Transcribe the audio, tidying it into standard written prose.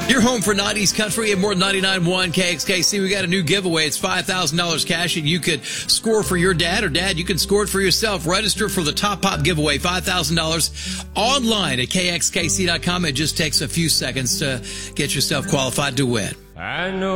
Your home for 90s country and more than 99.1 KXKC. We got a new giveaway. It's $5,000 cash, and you could score for your dad, or dad, you can score it for yourself. Register for the Top Pop giveaway, $5,000 online at KXKC.com. It just takes a few seconds to get yourself qualified to win. I know.